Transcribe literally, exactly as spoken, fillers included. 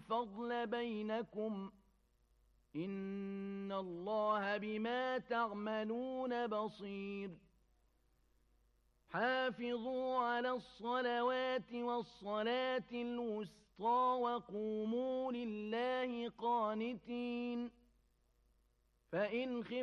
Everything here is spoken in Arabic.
الفضل بينكم إن الله بما تعملون بصير حافظوا على الصلوات والصلاة الوسطى وقوموا لله قانتين فإن خفتم